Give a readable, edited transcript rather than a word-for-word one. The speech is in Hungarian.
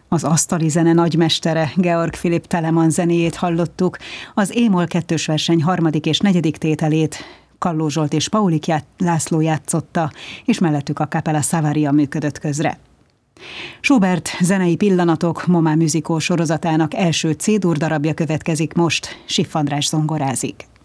Az asztali zene nagymestere, Georg Philipp Telemann zenéjét hallottuk, az E-moll 2-s verseny 3. és 4. tételét Kalló Zsolt és Paulik László játszotta, és mellettük a Capella Savaria működött közre. Schubert zenei pillanatok Momá Musical sorozatának első C-dur darabja következik most, Schiff András zongorázik.